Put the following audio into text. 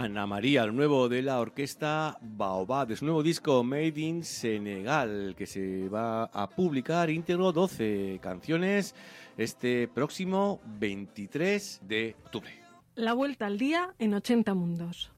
Ana María, lo nuevo de la orquesta Baobab, de su nuevo disco Made in Senegal, que se va a publicar íntegro, 12 canciones, este próximo 23 de octubre. La vuelta al día en 80 mundos.